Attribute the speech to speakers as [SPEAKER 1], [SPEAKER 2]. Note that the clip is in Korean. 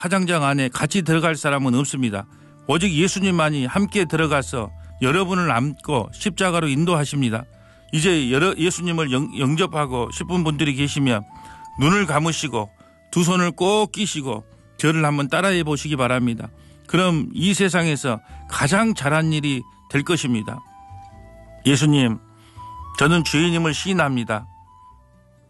[SPEAKER 1] 화장장 안에 같이 들어갈 사람은 없습니다. 오직 예수님만이 함께 들어가서 여러분을 안고 십자가로 인도하십니다. 이제 예수님을 영접하고 싶은 분들이 계시면 눈을 감으시고 두 손을 꼭 끼시고 저를 한번 따라해 보시기 바랍니다. 그럼 이 세상에서 가장 잘한 일이 될 것입니다. 예수님, 저는 죄인임을 시인합니다.